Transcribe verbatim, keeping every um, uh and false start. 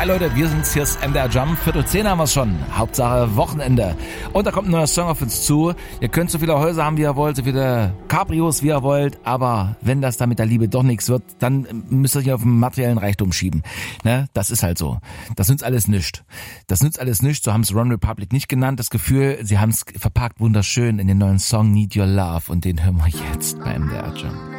Hi Leute, wir sind's, hier ist M D R Jump. Viertel zehn haben wir schon. Hauptsache Wochenende. Und da kommt ein neuer Song auf uns zu. Ihr könnt so viele Häuser haben, wie ihr wollt, so viele Cabrios, wie ihr wollt. Aber wenn das da mit der Liebe doch nichts wird, dann müsst ihr euch auf den materiellen Reichtum schieben. Ne? Das ist halt so. Das nützt alles nichts. Das nützt alles nichts. So haben es One Republic nicht genannt. Das Gefühl, sie haben es verpackt wunderschön in den neuen Song Need Your Love. Und den hören wir jetzt bei M D R Jump.